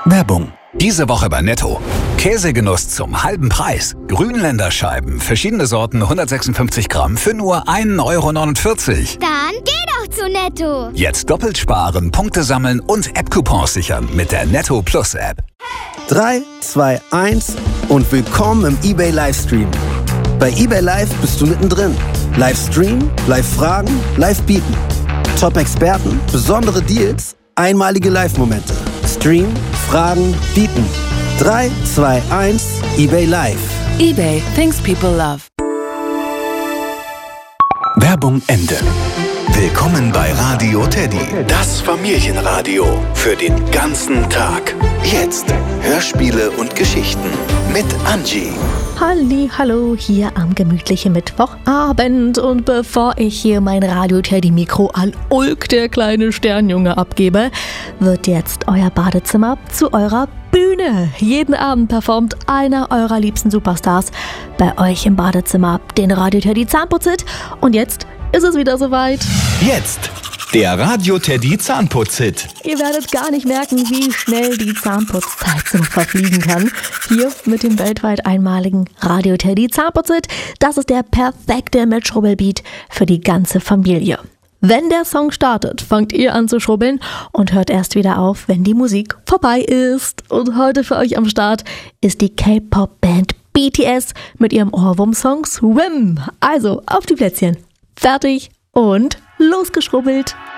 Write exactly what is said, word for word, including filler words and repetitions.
Werbung. Diese Woche bei Netto. Käsegenuss zum halben Preis. Grünländerscheiben, verschiedene Sorten, hundertsechsundfünfzig Gramm für nur ein Euro neunundvierzig. Dann geh doch zu Netto. Jetzt doppelt sparen, Punkte sammeln und App-Coupons sichern mit der Netto Plus App. drei, zwei, eins und willkommen im eBay Livestream. Bei eBay Live bist du mittendrin. Livestream, Live-Fragen, Live-Bieten. Top-Experten, besondere Deals, einmalige Live-Momente. Stream, Fragen, Bieten. drei, zwei, eins, eBay Live. eBay, things people love. Werbung Ende. Willkommen bei Radio Teddy, das Familienradio für den ganzen Tag. Jetzt Hörspiele und Geschichten mit Angie. Halli, hallo, hier am gemütlichen Mittwochabend. Und bevor ich hier mein Radio-Teddy-Mikro an Ulk, der kleine Sternjunge, abgebe, wird jetzt euer Badezimmer zu eurer Bühne. Jeden Abend performt einer eurer liebsten Superstars bei euch im Badezimmer den Radio-Teddy Zahnputz-Hit. Und jetzt ist es wieder soweit. Jetzt der Radio Teddy Zahnputz-Hit. Ihr werdet gar nicht merken, wie schnell die Zahnputzzeit so verfliegen kann. Hier mit dem weltweit einmaligen Radio Teddy Zahnputz-Hit. Das ist der perfekte Mitschrubbelbeat für die ganze Familie. Wenn der Song startet, fangt ihr an zu schrubbeln und hört erst wieder auf, wenn die Musik vorbei ist. Und heute für euch am Start ist die K-Pop-Band B T S mit ihrem Ohrwurm-Song Swim. Also auf die Plätzchen. Fertig und losgeschrubbelt.